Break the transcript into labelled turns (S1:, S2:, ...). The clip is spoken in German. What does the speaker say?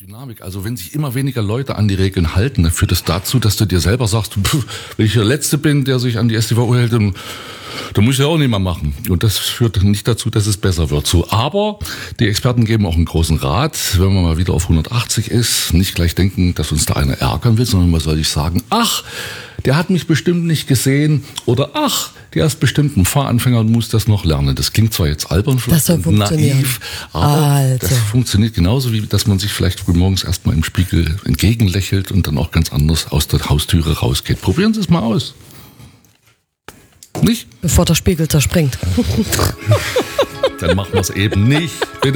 S1: Dynamik. Also wenn sich immer weniger Leute an die Regeln halten, dann führt das dazu, dass du dir selber sagst, wenn ich der Letzte bin, der sich an die StVO hält, dann muss ich ja auch nicht mehr machen. Und das führt nicht dazu, dass es besser wird. So, aber die Experten geben auch einen großen Rat, wenn man mal wieder auf 180 ist, nicht gleich denken, dass uns da einer ärgern will, sondern man soll sich sagen, ach, der hat mich bestimmt nicht gesehen oder ach, der ist bestimmt ein Fahranfänger und muss das noch lernen. Das klingt zwar jetzt albern, vielleicht naiv, aber das funktioniert genauso, wie dass man sich vielleicht frühmorgens erstmal im Spiegel entgegenlächelt und dann auch ganz anders aus der Haustüre rausgeht. Probieren Sie es mal aus. Nicht?
S2: Bevor der Spiegel zerspringt.
S1: Dann machen wir es eben nicht. Bitte.